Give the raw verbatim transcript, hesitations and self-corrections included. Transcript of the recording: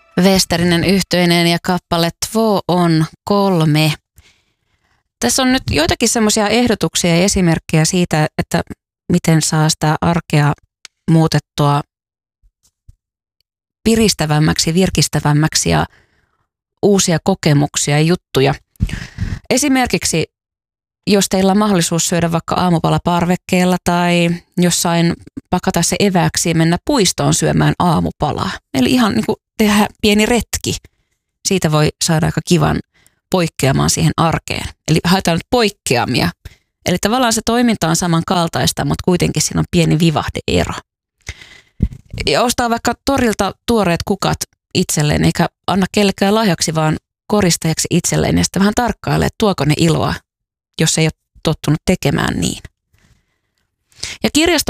Westerinen yhteinen ja kappale Två on kolme. Tässä on nyt joitakin semmoisia ehdotuksia ja esimerkkejä siitä, että miten saa sitä arkea muutettua piristävämmäksi, virkistävämmäksi ja uusia kokemuksia ja juttuja. Esimerkiksi jos teillä on mahdollisuus syödä vaikka aamupala parvekkeella tai jossain pakata se evääksi ja mennä puistoon syömään aamupalaa. Eli ihan niin kuin tehdä pieni retki. Siitä voi saada aika kivan poikkeamaan siihen arkeen. Eli haetaan nyt poikkeamia. Eli tavallaan se toiminta on samankaltaista, mutta kuitenkin siinä on pieni vivahdeero. Ja ostaa vaikka torilta tuoreet kukat itselleen, eikä anna kellekään lahjaksi, vaan koristajaksi itselleen. Ja sitten vähän tarkkailee, että tuoko ne iloa, jos ei ole tottunut tekemään niin. Ja kirjasto